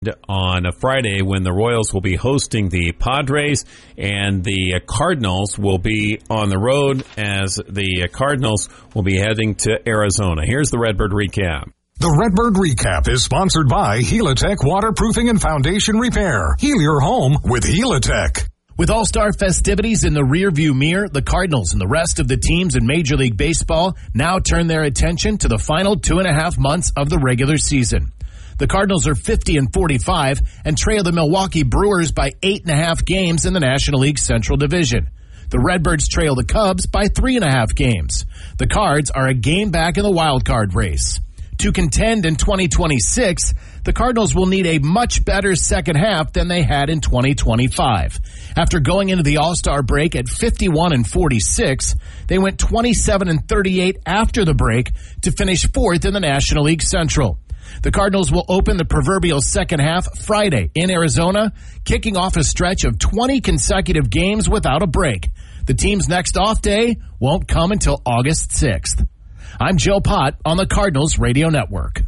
on a Friday when the Royals will be hosting the Padres and the Cardinals will be on the road as the Cardinals will be heading to Arizona. Here's the Redbird Recap. The Redbird Recap is sponsored by Helitech Waterproofing and Foundation Repair. Heal your home with Helitech. With All-Star festivities in the rearview mirror, the Cardinals and the rest of the teams in Major League Baseball now turn their attention to the final 2.5 months of the regular season. The Cardinals are 50-45 and trail the Milwaukee Brewers by 8.5 games in the National League Central Division. The Redbirds trail the Cubs by 3.5 games. The Cards are a game back in the wild card race. To contend in 2026, the Cardinals will need a much better second half than they had in 2025. After going into the All-Star break at 51-46, they went 27-38 after the break to finish fourth in the National League Central. The Cardinals will open the proverbial second half Friday in Arizona, kicking off a stretch of 20 consecutive games without a break. The team's next off day won't come until August 6th. I'm Joe Pott on the Cardinals Radio Network.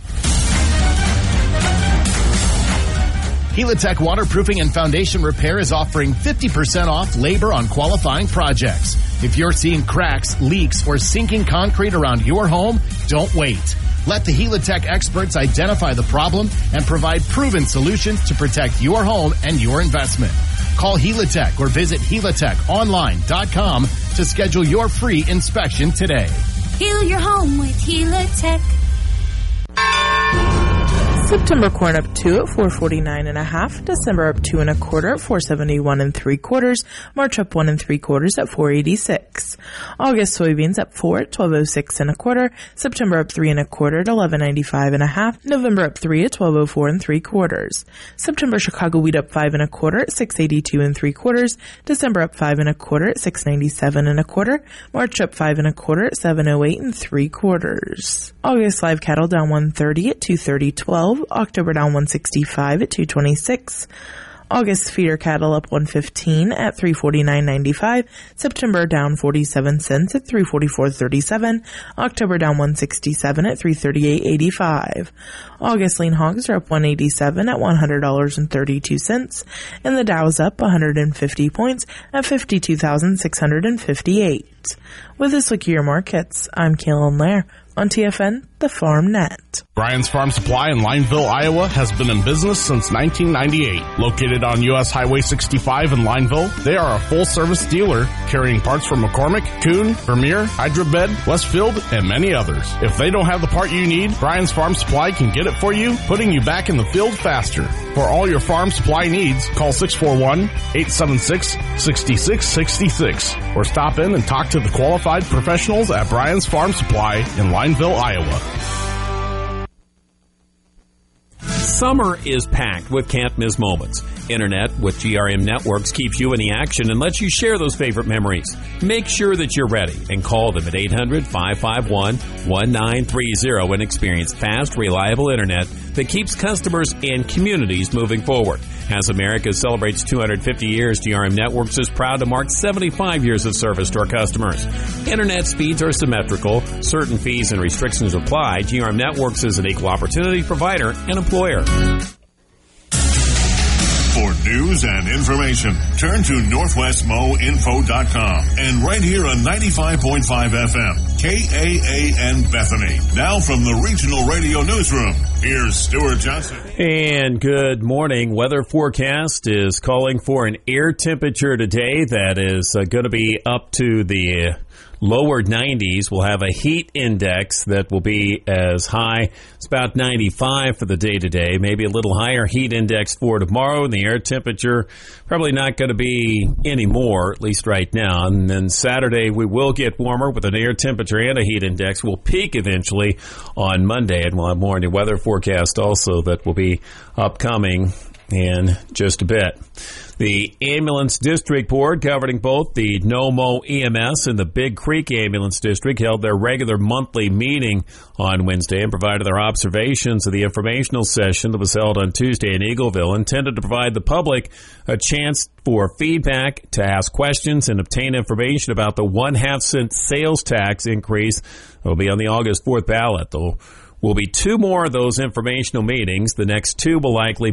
Helitech Waterproofing and Foundation Repair is offering 50% off labor on qualifying projects. If you're seeing cracks, leaks, or sinking concrete around your home, don't wait. Let the Helitech experts identify the problem and provide proven solutions to protect your home and your investment. Call Helitech or visit helitechonline.com to schedule your free inspection today. Heal your home with Helitech. September corn up 2 at 449.5. December up 2 1/4 at 471 3/4. March up 1 3/4 at 486. August soybeans up 4 at 1206 1/4. September up 3 1/4 at 1195.5. November up 3 at 1204 3/4. September Chicago wheat up 5 1/4 at 682 3/4. December up 5 1/4 at 697 1/4. March up 5 1/4 at 708 3/4. August live cattle down 130 at 230.12. October down 165 at 226. August feeder cattle up 115 at 349.95. September down 47 cents at 344.37. October down 167 at 338.85. August lean hogs are up 187 at $100.32. And the Dow's up 150 points at 52,658. With this look at your markets, I'm Kaylin Lair on TFN, the Farm Net. Brian's Farm Supply in Lineville, Iowa has been in business since 1998. Located on U.S. Highway 65 in Lineville, they are a full-service dealer carrying parts from McCormick, Kuhn, Vermeer, Hydrabed, Westfield, and many others. If they don't have the part you need, Brian's Farm Supply can get it for you, putting you back in the field faster. For all your farm supply needs, call 641-876-6666 or stop in and talk to the qualified professionals at Brian's Farm Supply in Lineville, Iowa. Summer is packed with can't miss moments. Internet with GRM Networks keeps you in the action and lets you share those favorite memories. Make sure that you're ready and call them at 800-551-1930 and experience fast, reliable internet that keeps customers and communities moving forward. As America celebrates 250 years, GRM Networks is proud to mark 75 years of service to our customers. Internet speeds are symmetrical. Certain fees and restrictions apply. GRM Networks is an equal opportunity provider and employer. For news and information, turn to NorthwestMoInfo.com and right here on 95.5 FM, KAAN Bethany. Now from the Regional Radio Newsroom, here's Stuart Johnson. And good morning. Weather forecast is calling for an air temperature today that is going to be up to the lower 90s. We'll have a heat index that will be as high as about 95 for the day today, maybe a little higher heat index for tomorrow, and the air temperature probably not going to be any more, at least right now. And then Saturday we will get warmer with an air temperature and a heat index. We'll peak eventually on Monday, and we'll have more in the weather forecast also that will be upcoming in just a bit. The Ambulance District Board, governing both the NOMO EMS and the Big Creek Ambulance District, held their regular monthly meeting on Wednesday and provided their observations of the informational session that was held on Tuesday in Eagleville, intended to provide the public a chance for feedback, to ask questions, and obtain information about the 1/2 cent sales tax increase that will be on the August 4th ballot. The will be 2 more of those informational meetings. The next 2 will likely